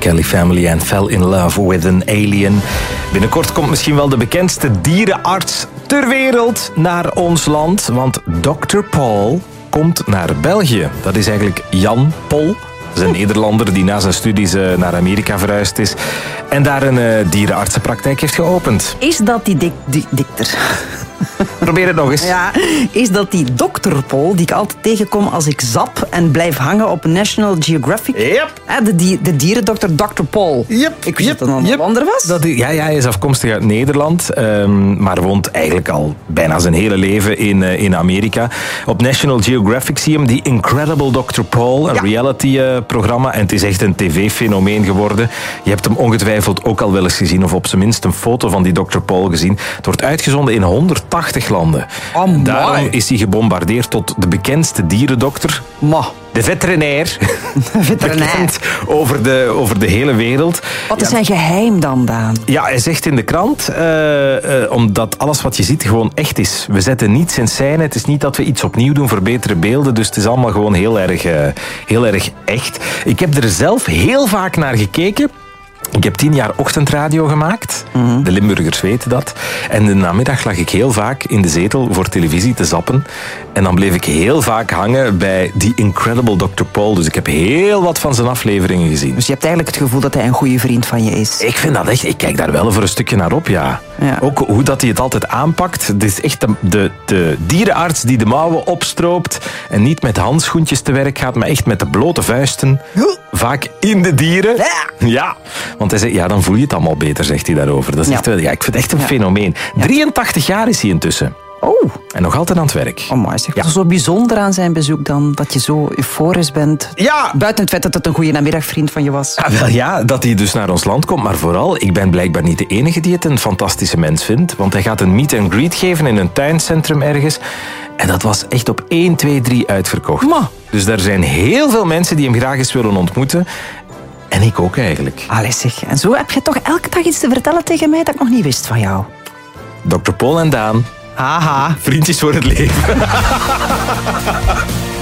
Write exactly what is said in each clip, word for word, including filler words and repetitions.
Kelly Family and Fell in Love with an Alien. Binnenkort komt misschien wel de bekendste dierenarts ter wereld naar ons land. Want dokter Paul komt naar België. Dat is eigenlijk Jan Pol. Dat is een Nederlander die na zijn studies naar Amerika verhuisd is. En daar een uh, dierenartsenpraktijk heeft geopend. Is dat die dik, die, dikter? Probeer het nog eens. Ja, is dat die dokter Paul die ik altijd tegenkom als ik zap en blijf hangen op National Geographic? Yep. De, die, de dierendokter dokter Paul. Yep. Ik wist yep. dat dat een yep. ander was. Dat, ja, ja, hij is afkomstig uit Nederland, um, maar woont eigenlijk al bijna zijn hele leven in, uh, in Amerika. Op National Geographic zie je hem, die Incredible dokter Paul, een ja. reality-programma. Uh, en het is echt een tv-fenomeen geworden. Je hebt hem ongetwijfeld ook al wel eens gezien, of op zijn minst een foto van die dokter Paul gezien. Het wordt uitgezonden in honderdtachtig landen. Oh, daarom is hij gebombardeerd tot de bekendste dierendokter. Ma. De veterinair. Veterinair. Bekend over de, over de hele wereld. Wat is zijn geheim dan, Daan? Ja, hij zegt in de krant, uh, uh, omdat alles wat je ziet gewoon echt is. We zetten niets in scène. Het is niet dat we iets opnieuw doen voor betere beelden. Dus het is allemaal gewoon heel erg, uh, heel erg echt. Ik heb er zelf heel vaak naar gekeken. Ik heb tien jaar ochtendradio gemaakt. Mm-hmm. De Limburgers weten dat. En in de namiddag lag ik heel vaak in de zetel voor televisie te zappen. En dan bleef ik heel vaak hangen bij die Incredible dokter Paul. Dus ik heb heel wat van zijn afleveringen gezien. Dus je hebt eigenlijk het gevoel dat hij een goede vriend van je is? Ik vind dat echt... Ik kijk daar wel voor een stukje naar op, ja. ja. Ook hoe dat hij het altijd aanpakt. Het is echt de, de, de dierenarts die de mouwen opstroopt. En niet met handschoentjes te werk gaat, maar echt met de blote vuisten. Vaak in de dieren. Ja. Ja. Want hij zegt, ja, dan voel je het allemaal beter, zegt hij daarover. Dat is ja. echt wel, ja, ik vind het echt een ja. fenomeen. Ja. drieëntachtig jaar is hij intussen. Oh. En nog altijd aan het werk. Oh, maar is het ja. zo bijzonder aan zijn bezoek dan? Dat je zo euforisch bent? Ja. Buiten het feit dat het een goede namiddagvriend van je was. Ja, wel ja, dat hij dus naar ons land komt. Maar vooral, ik ben blijkbaar niet de enige die het een fantastische mens vindt. Want hij gaat een meet and greet geven in een tuincentrum ergens. En dat was echt op één, twee, drie uitverkocht. Ma. Dus er zijn heel veel mensen die hem graag eens willen ontmoeten. En ik ook eigenlijk. Allee zeg, en zo heb je toch elke dag iets te vertellen tegen mij dat ik nog niet wist van jou. dokter Paul en Daan. Haha. Vriendjes voor het leven.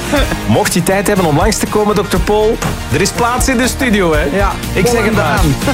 Mocht je tijd hebben om langs te komen, dokter Paul, er is plaats in de studio, hè? Ja, ik zeg het maar.